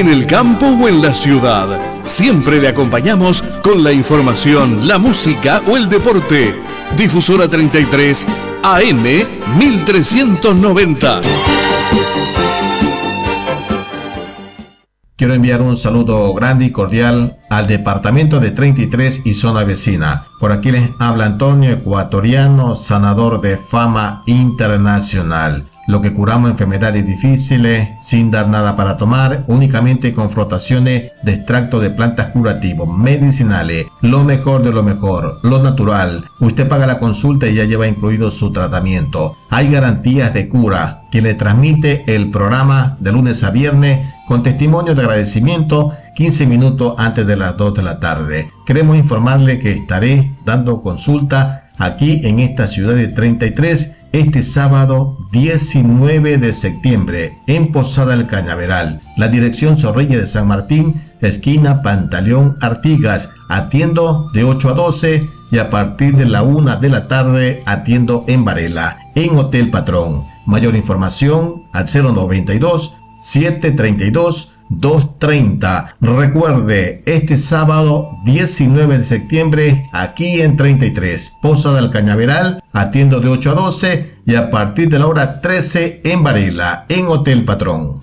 en el campo o en la ciudad. Siempre le acompañamos con la información, la música o el deporte. Difusora 33 AM 1390. Quiero enviar un saludo grande y cordial al departamento de 33 y zona vecina. Por aquí les habla Antonio, ecuatoriano, sanador de fama internacional. Lo que curamos enfermedades difíciles sin dar nada para tomar, únicamente con frotaciones de extracto de plantas curativos, medicinales, lo mejor de lo mejor, lo natural. Usted paga la consulta y ya lleva incluido su tratamiento. Hay garantías de cura. Quien le transmite el programa de lunes a viernes con testimonio de agradecimiento 15 minutos antes de las 2 de la tarde. Queremos informarle que estaré dando consulta aquí en esta ciudad de 33 este sábado 19 de septiembre en Posada del Cañaveral. La dirección Zorrilla de San Martín, esquina Pantaleón Artigas. Atiendo de 8 a 12 y a partir de la 1 de la tarde atiendo en Varela, en Hotel Patrón. Mayor información al 092 732 230. Recuerde, este sábado 19 de septiembre aquí en 33, Posada del Cañaveral, atiendo de 8 a 12 y a partir de la hora 13 en Varela, en Hotel Patrón.